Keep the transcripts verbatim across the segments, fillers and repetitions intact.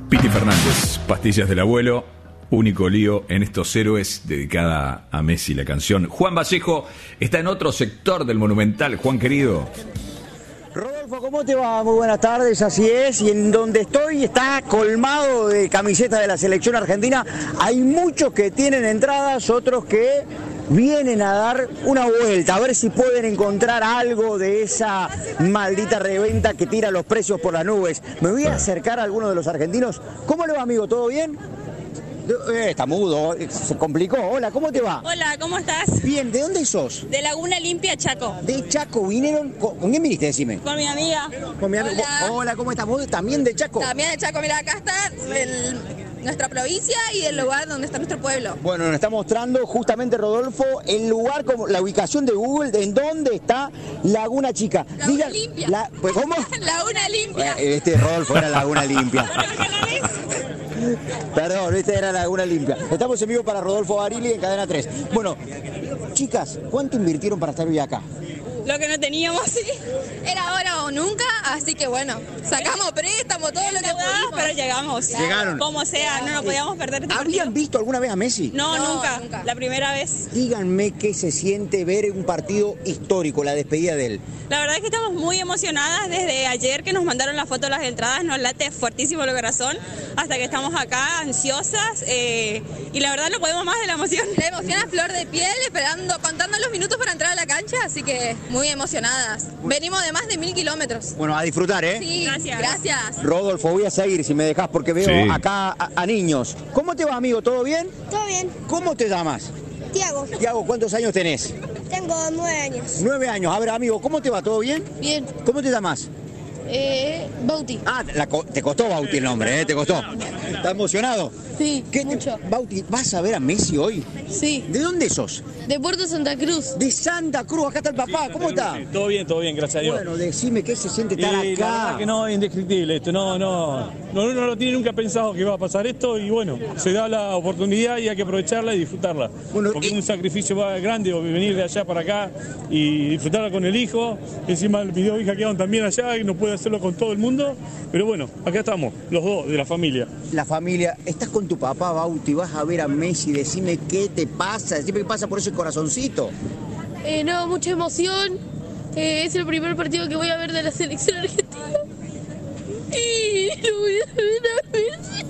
Piti Fernández, Pastillas del Abuelo, único lío en estos héroes, dedicada a Messi la canción. Juan Vallejo está en otro sector del Monumental. Juan querido. Rodolfo, ¿cómo te va? Muy buenas tardes, así es. Y en donde estoy está colmado de camisetas de la selección argentina. Hay muchos que tienen entradas, otros que vienen a dar una vuelta, a ver si pueden encontrar algo de esa maldita reventa que tira los precios por las nubes. Me voy a acercar a alguno de los argentinos. ¿Cómo le va, amigo? ¿Todo bien? Eh, está mudo, se complicó. Hola, ¿cómo te va? Hola, ¿cómo estás? Bien, ¿de dónde sos? De Laguna Limpia, Chaco. De Chaco, vinieron. ¿Con, ¿con quién viniste? Decime. Con mi amiga. Con mi amigo. Hola. Hola, ¿cómo estás? ¿Vos también de Chaco? También de Chaco, mira, acá está el, nuestra provincia y el lugar donde está nuestro pueblo. Bueno, nos está mostrando justamente Rodolfo el lugar, como la ubicación de Google, de en dónde está Laguna Chica. Laguna Diga, Limpia. La, pues, ¿cómo? Laguna Limpia. Este Rodolfo era Laguna Limpia. ¿Por qué no ves? Perdón, esta era Laguna Limpia. Estamos en vivo para Rodolfo Barili en Cadena tres. Bueno, chicas, ¿cuánto invirtieron para estar hoy acá? Lo que no teníamos, sí. Era ahora o nunca, así que bueno, sacamos préstamo, todo lo que pudimos. Pero llegamos. Llegaron. Como sea, no nos podíamos perder este ¿Habían partido. visto alguna vez a Messi? No, No, nunca. nunca. La primera vez. Díganme qué se siente ver un partido histórico, la despedida de él. La verdad es que estamos muy emocionadas desde ayer que nos mandaron la foto de las entradas, nos late fuertísimo el corazón, hasta que estamos acá ansiosas eh, y la verdad no podemos más de la emoción. La emoción a flor de piel, esperando, contando los minutos para entrar a la cancha, así que muy emocionadas. Venimos de más de mil kilómetros. Bueno, a disfrutar, ¿eh? Sí, gracias. Gracias. Rodolfo, voy a seguir si me dejás porque veo Sí. acá a, a niños. ¿Cómo te va, amigo? ¿Todo bien? Todo bien. ¿Cómo te llamas? Tiago, Tiago, ¿cuántos años tenés? tengo nueve años. Nueve años. A ver, amigo, ¿cómo te va? ¿Todo bien? Bien. ¿Cómo te llamas? Eh, Bauti. Ah, la co- te costó Bauti el nombre, ¿eh? Te costó. ¿Estás emocionado? Sí, ¿Qué te- mucho. Bauti, ¿vas a ver a Messi hoy? Sí. ¿De dónde sos? De Puerto Santa Cruz. De Santa Cruz. Acá está el papá. ¿Cómo está? Todo bien, todo bien, gracias a Dios. Bueno, decime qué se siente estar Y la acá. verdad que no, es indescriptible esto, no, no, no, uno no lo tiene nunca pensado que va a pasar esto y bueno, se da la oportunidad y hay que aprovecharla y disfrutarla. Bueno, Porque y- es un sacrificio grande venir de allá para acá y disfrutarla con el hijo. Encima mis dos hijas quedaron también allá y no puede hacerlo con todo el mundo, pero bueno, acá estamos, los dos de la familia. La familia, estás con tu papá, Bauti, vas a ver a Messi, decime qué te pasa, decime qué pasa por ese corazoncito. Eh, no, mucha emoción. Eh, es el primer partido que voy a ver de la selección argentina. Y no voy a ver a Messi.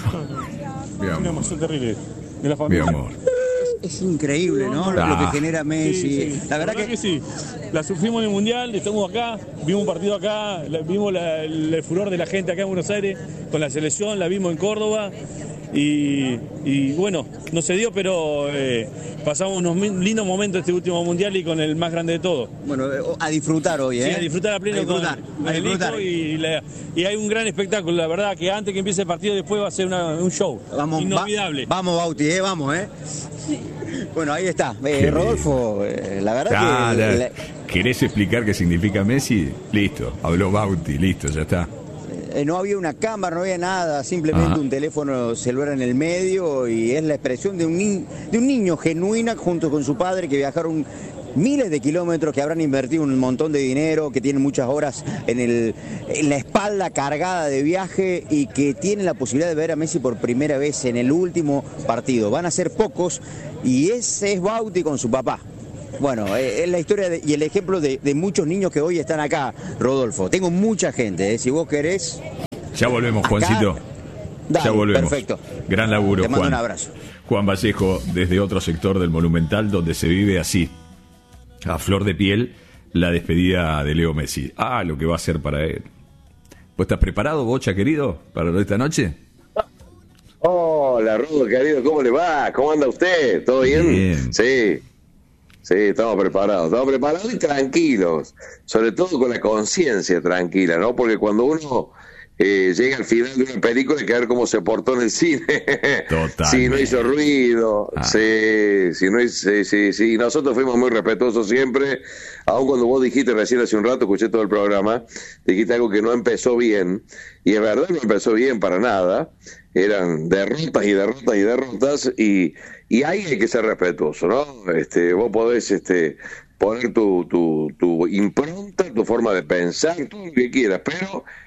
Mi Una amor. emoción terrible de la Mi familia. amor. Es increíble, ¿no? Lo Ah. que genera Messi. Sí, sí. La verdad que, sí. La sufrimos en el Mundial, estamos acá, vimos un partido acá, la- vimos la- el, el furor de la gente acá en Buenos Aires con la selección, la vimos en Córdoba y, y bueno, no se dio, pero eh, pasamos unos min- lindos momentos este último Mundial y con el más grande de todos. bueno, a disfrutar hoy, ¿eh? Sí, a disfrutar a pleno A disfrutar, con, con a el disfrutar. hijo y, la- y hay un gran espectáculo, la verdad que antes que empiece el partido después va a ser una- un show Vamos, inolvidable. va- vamos, Bauti, ¿eh? Vamos, ¿eh? Bueno, ahí está. Eh, Qué Rodolfo, eh, la verdad Ah, que... la- la- ¿Querés explicar qué significa Messi? Listo, habló Bauti, listo, ya está. Eh, no había una cámara, no había nada, simplemente Ajá. un teléfono celular en el medio y es la expresión de un, ni- de un niño genuina junto con su padre que viajaron miles de kilómetros, que habrán invertido un montón de dinero, que tienen muchas horas en, el, en la espalda cargada de viaje y que tienen la posibilidad de ver a Messi por primera vez en el último partido. Van a ser pocos y ese es Bauti con su papá. Bueno, eh, es la historia de- y el ejemplo de, de muchos niños que hoy están acá, Rodolfo. Tengo mucha gente, eh, si vos querés... Ya volvemos, Acá. Juancito. Dale, ya volvemos. perfecto. Gran laburo, Te mando Juan. un abrazo. Juan Vallejo, desde otro sector del Monumental, donde se vive así, a flor de piel, la despedida de Leo Messi. Ah, lo que va a ser para él. ¿Vos estás preparado, Bocha, querido, para esta noche? Hola, Rudo, querido, ¿cómo le va? ¿Cómo anda usted? ¿Todo bien? Bien. Sí, sí, estamos preparados, estamos preparados y tranquilos, sobre todo con la conciencia tranquila, ¿no? Porque cuando uno eh, llega al final de una película hay que ver cómo se portó en el cine. Totalmente. Si no hizo ruido, Ah. sí, si no hizo, sí, sí, sí, nosotros fuimos muy respetuosos siempre, aun cuando vos dijiste recién hace un rato, escuché todo el programa, dijiste algo que no empezó bien, y es verdad, no empezó bien para nada, eran derrotas y derrotas y derrotas, y, y ahí hay que ser respetuoso, ¿no? Este, vos podés este, poner tu, tu, tu impronta, tu forma de pensar, todo lo que quieras, pero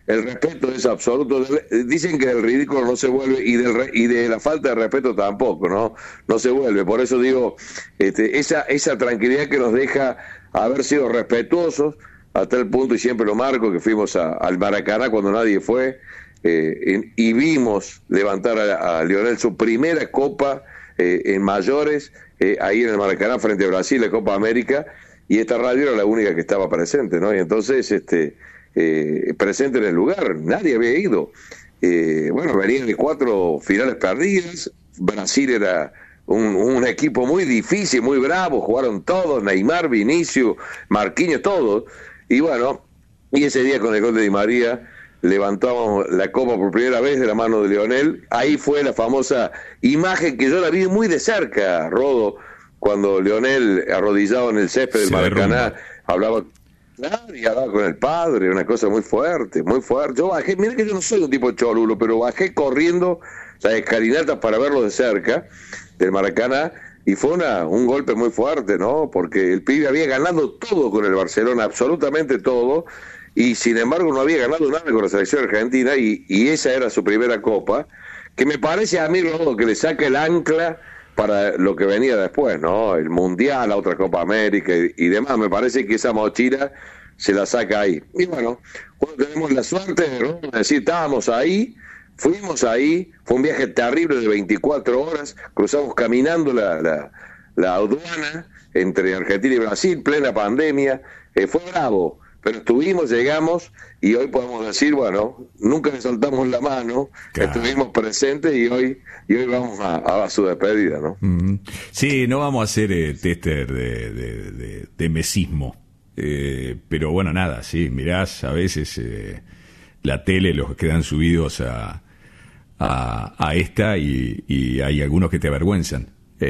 el respeto es absoluto. Dicen que el ridículo no se vuelve y, del re, y de la falta de respeto tampoco, ¿no? No se vuelve. Por eso digo, este, esa, esa tranquilidad que nos deja haber sido respetuosos hasta el punto, y siempre lo marco, que fuimos a, al Maracaná cuando nadie fue, eh, en, y vimos levantar a, a Lionel su primera copa eh, en mayores, eh, ahí en el Maracaná frente a Brasil, la Copa América, y esta radio era la única que estaba presente, ¿no? Y entonces, este... Eh, presente en el lugar, nadie había ido. Eh, bueno, venían de cuatro finales perdidas, Brasil era un, un equipo muy difícil, muy bravo, jugaron todos, Neymar, Vinicius, Marquinhos, todos, y bueno, y ese día con el gol de Di María levantamos la copa por primera vez de la mano de Lionel. Ahí fue la famosa imagen que yo la vi muy de cerca, Rodo, cuando Lionel, arrodillado en el césped del Maracaná, hablaba... Claro, y hablaba con el padre, una cosa muy fuerte, muy fuerte. Yo bajé, mira que yo no soy un tipo cholulo, pero bajé corriendo las escalinatas para verlo de cerca, del Maracaná, y fue una, un golpe muy fuerte, ¿no? Porque el pibe había ganado todo con el Barcelona, absolutamente todo, y sin embargo no había ganado nada con la selección argentina, y, y esa era su primera copa, que me parece a mí, Rodo, que le saca el ancla para lo que venía después, ¿no? El Mundial, la otra Copa América y, y demás. Me parece que esa mochila se la saca ahí. Y bueno, cuando tenemos la suerte, ¿no?, de decir, estábamos ahí, fuimos ahí, fue un viaje terrible de veinticuatro horas, cruzamos caminando la, la, la aduana entre Argentina y Brasil, plena pandemia, eh, fue bravo, pero estuvimos, llegamos, y hoy podemos decir, bueno, nunca le soltamos la mano, claro, estuvimos presentes, y hoy y hoy vamos a, a su despedida, ¿no? Mm-hmm. Sí, no vamos a hacer eh, tester de, de, de, de mesismo, eh, pero bueno, nada, sí, mirás a veces eh, la tele, los quedan subidos a, a, a esta, y, y hay algunos que te avergüenzan.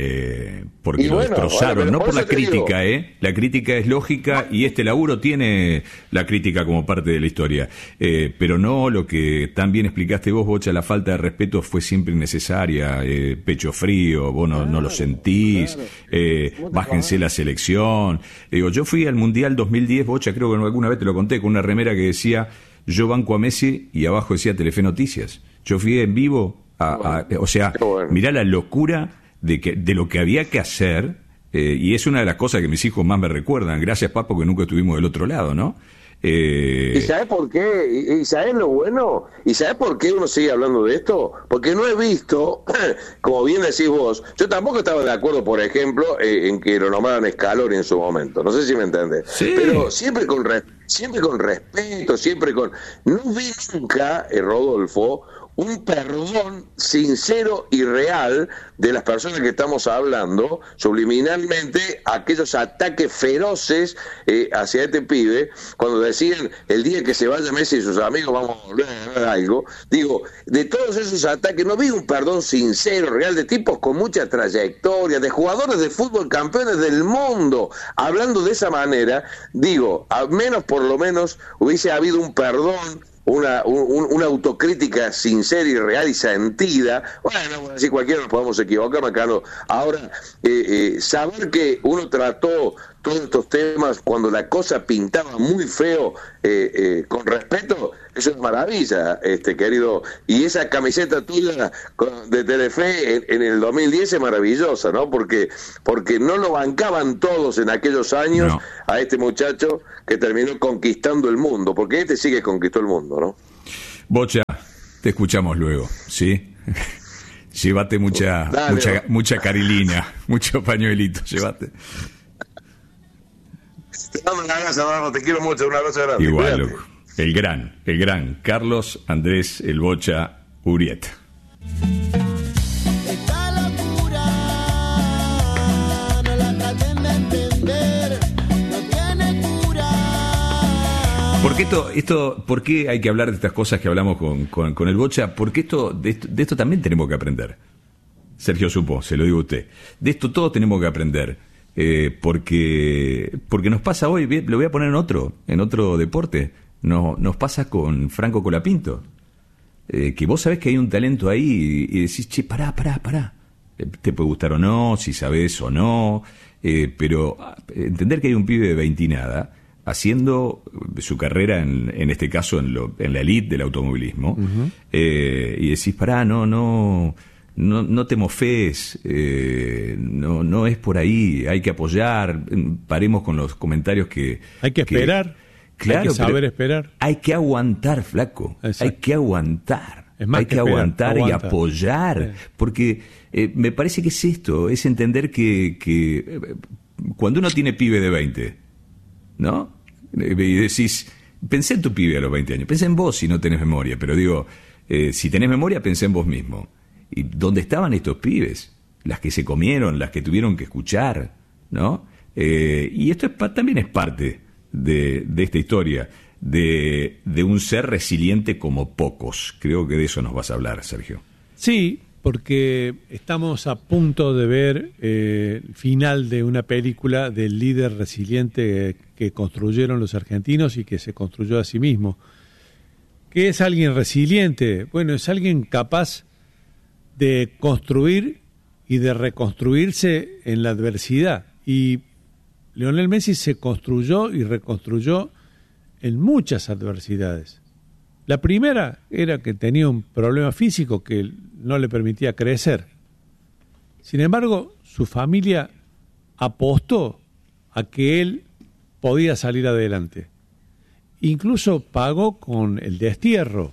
Eh, porque y lo bueno, destrozaron, bueno, no por, por la crítica, eh. La crítica es lógica, y este laburo tiene la crítica como parte de la historia, eh, pero no lo que tan bien explicaste vos, Bocha. La falta de respeto fue siempre innecesaria, eh, pecho frío, vos no, claro, no lo sentís, claro. eh, bájense la selección. Digo, yo fui al Mundial dos mil diez, Bocha, creo que alguna vez te lo conté, con una remera que decía yo banco a Messi, y abajo decía Telefe Noticias. Yo fui en vivo a, a, o sea, bueno, mirá la locura de que de lo que había que hacer, eh, y es una de las cosas que mis hijos más me recuerdan. Gracias, Papo, que nunca estuvimos del otro lado, ¿no? Eh... ¿Y sabes por qué? ¿Y sabes lo bueno? ¿Y sabes por qué uno sigue hablando de esto? Porque no he visto, como bien decís vos, yo tampoco estaba de acuerdo, por ejemplo, eh, en que lo nombraran Scaloni en su momento, no sé si me entendés, sí, pero siempre con re, siempre con respeto, siempre con... No vi nunca, eh, Rodolfo, un perdón sincero y real de las personas que estamos hablando, subliminalmente, aquellos ataques feroces eh, hacia este pibe, cuando decían el día que se vaya Messi y sus amigos vamos a volver a ver algo. Digo, de todos esos ataques no vi un perdón sincero, real, de tipos con mucha trayectoria, de jugadores de fútbol campeones del mundo, hablando de esa manera. Digo, al menos por lo menos hubiese habido un perdón, Una, un, una autocrítica sincera y real y sentida. Bueno, así cualquiera nos podemos equivocar, Macano. Ahora, eh, eh, saber que uno trató todos estos temas cuando la cosa pintaba muy feo, eh, eh, con respeto, eso es maravilla, este querido. Y esa camiseta tuya de Telefe en, en el dos mil diez es maravillosa, ¿no? Porque porque no lo bancaban todos en aquellos años, no, a este muchacho que terminó conquistando el mundo, porque este sí que conquistó el mundo, ¿no? Bocha, te escuchamos luego, ¿sí? Llévate mucha, Dale, mucha, no. mucha carilina, mucho pañuelito, llévate. Dame la casa, vamos, te quiero mucho, una cosa grande. Igual, loco. El gran, el gran Carlos Andrés El Bocha Urrieta. Esta locura no la traten de entender, no tiene cura. ¿Por qué esto, esto, por qué hay que hablar de estas cosas que hablamos con, con, con el Bocha? Porque esto, de esto, de esto también tenemos que aprender. Sergio Supo, se lo digo a usted. De esto todos tenemos que aprender. Eh, porque porque nos pasa hoy, lo voy a poner en otro, en otro deporte. No, nos pasa con Franco Colapinto, eh, que vos sabés que hay un talento ahí y, y decís, che, pará, pará, pará, te puede gustar o no, si sabés o no, eh, pero entender que hay un pibe de veintinada haciendo su carrera, en, en este caso, en, lo, en la elite del automovilismo, uh-huh. eh, y decís, pará, no, no, no, no te mofés, eh, no, no es por ahí, hay que apoyar, paremos con los comentarios que... Hay que esperar, que, claro, hay que saber esperar. Hay que aguantar, flaco, Exacto. hay que aguantar. Es más hay que, que esperar, aguantar aguanta. y apoyar, sí. porque eh, me parece que es esto, es entender que, que eh, cuando uno tiene pibe de veinte, ¿no? Y decís, pensé en tu pibe a los veinte años, pensé en vos si no tenés memoria, pero digo, eh, si tenés memoria, pensé en vos mismo. ¿Y dónde estaban estos pibes? Las que se comieron, las que tuvieron que escuchar, ¿no? Eh, y esto es, también es parte de, de esta historia. De, de un ser resiliente como pocos. Creo que de eso nos vas a hablar, Sergio. Sí, porque estamos a punto de ver eh, el final de una película del líder resiliente que construyeron los argentinos y que se construyó a sí mismo. ¿Qué es alguien resiliente? Bueno, es alguien capaz de construir y de reconstruirse en la adversidad. Y Lionel Messi se construyó y reconstruyó en muchas adversidades. La primera era que tenía un problema físico que no le permitía crecer. Sin embargo, su familia apostó a que él podía salir adelante. Incluso pagó con el destierro.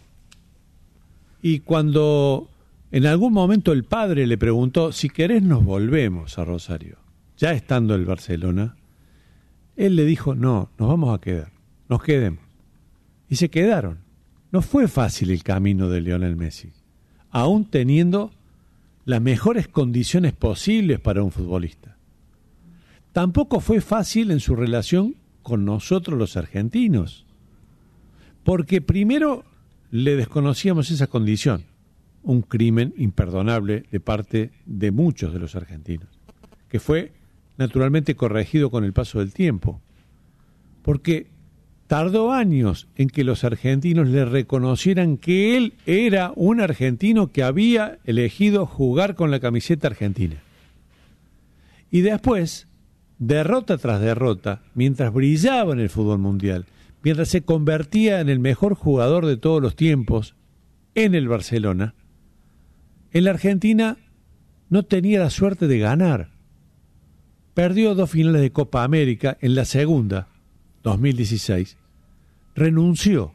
Y cuando en algún momento el padre le preguntó, si querés nos volvemos a Rosario, ya estando en Barcelona, él le dijo, no, nos vamos a quedar. Nos quedemos. Y se quedaron. No fue fácil el camino de Lionel Messi, aún teniendo las mejores condiciones posibles para un futbolista. Tampoco fue fácil en su relación con nosotros los argentinos, porque primero le desconocíamos esa condición, un crimen imperdonable de parte de muchos de los argentinos, que fue naturalmente corregido con el paso del tiempo, porque tardó años en que los argentinos le reconocieran que él era un argentino que había elegido jugar con la camiseta argentina. Y después, derrota tras derrota, mientras brillaba en el fútbol mundial, mientras se convertía en el mejor jugador de todos los tiempos en el Barcelona, en la Argentina no tenía la suerte de ganar. Perdió dos finales de Copa América, en la segunda, dos mil dieciséis, renunció.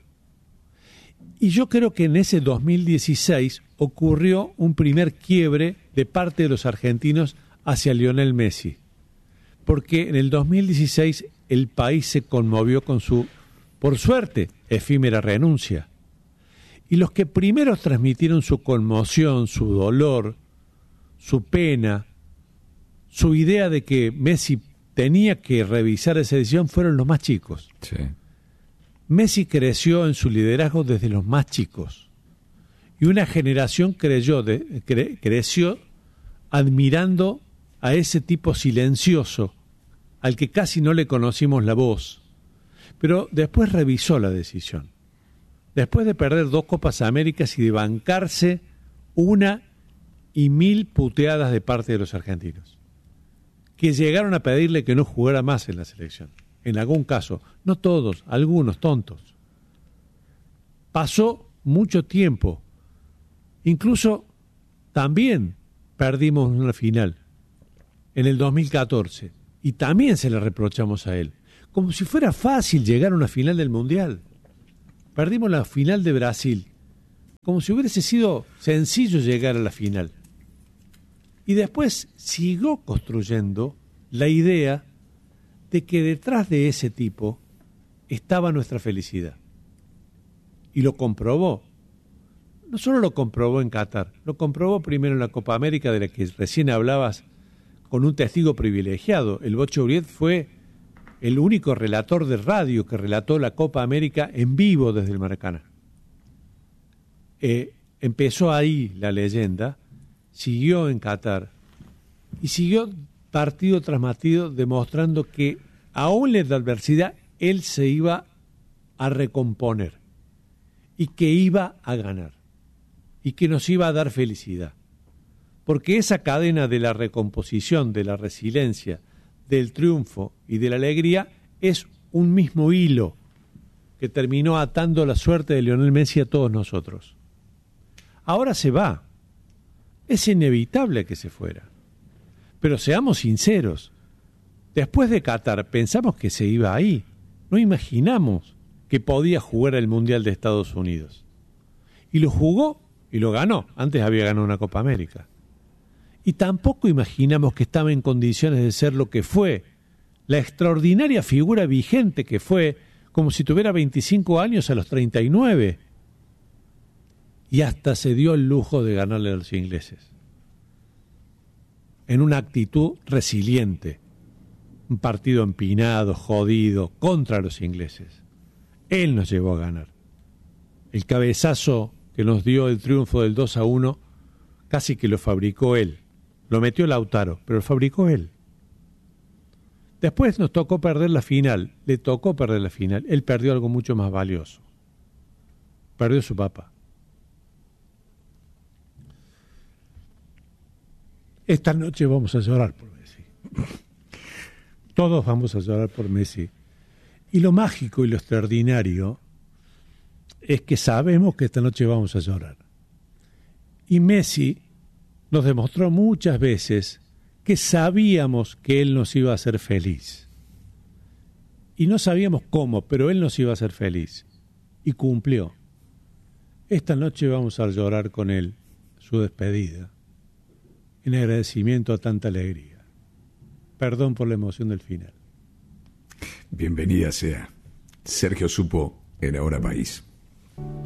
Y yo creo que en ese dos mil dieciséis ocurrió un primer quiebre de parte de los argentinos hacia Lionel Messi, porque en el dos mil dieciséis el país se conmovió con su, por suerte, efímera renuncia. Y los que primero transmitieron su conmoción, su dolor, su pena, su idea de que Messi tenía que revisar esa decisión fueron los más chicos. Sí. Messi creció en su liderazgo desde los más chicos. Y una generación creyó de, cre, creció admirando a ese tipo silencioso, al que casi no le conocimos la voz. Pero después revisó la decisión. Después de perder dos Copas Américas y de bancarse una y mil puteadas de parte de los argentinos, que llegaron a pedirle que no jugara más en la selección. En algún caso, no todos, algunos tontos. Pasó mucho tiempo. Incluso también perdimos una final en el dos mil catorce y también se le reprochamos a él. Como si fuera fácil llegar a una final del Mundial. Perdimos la final de Brasil, como si hubiese sido sencillo llegar a la final. Y después siguió construyendo la idea de que detrás de ese tipo estaba nuestra felicidad. Y lo comprobó. No solo lo comprobó en Qatar, lo comprobó primero en la Copa América, de la que recién hablabas, con un testigo privilegiado. El Bocho Uriet fue el único relator de radio que relató la Copa América en vivo desde el Maracaná. Eh, empezó ahí la leyenda, siguió en Qatar y siguió partido tras partido demostrando que aún en la adversidad él se iba a recomponer y que iba a ganar y que nos iba a dar felicidad. Porque esa cadena de la recomposición, de la resiliencia, del triunfo y de la alegría es un mismo hilo que terminó atando la suerte de Lionel Messi a todos nosotros. Ahora se va. Es inevitable que se fuera. Pero seamos sinceros. Después de Qatar pensamos que se iba ahí. No imaginamos que podía jugar el Mundial de Estados Unidos. Y lo jugó y lo ganó. Antes había ganado una Copa América. Y tampoco imaginamos que estaba en condiciones de ser lo que fue, la extraordinaria figura vigente que fue, como si tuviera veinticinco años a los treinta y nueve. Y hasta se dio el lujo de ganarle a los ingleses. En una actitud resiliente. Un partido empinado, jodido, contra los ingleses. Él nos llevó a ganar. El cabezazo que nos dio el triunfo del dos a uno, casi que lo fabricó él. Lo metió Lautaro, pero lo fabricó él. Después nos tocó perder la final. Le tocó perder la final. Él perdió algo mucho más valioso. Perdió su papá. Esta noche vamos a llorar por Messi. Todos vamos a llorar por Messi. Y lo mágico y lo extraordinario es que sabemos que esta noche vamos a llorar. Y Messi nos demostró muchas veces que sabíamos que él nos iba a hacer feliz. Y no sabíamos cómo, pero él nos iba a hacer feliz. Y cumplió. Esta noche vamos a llorar con él su despedida, en agradecimiento a tanta alegría. Perdón por la emoción del final. Bienvenida sea. Sergio Supo en Ahora País.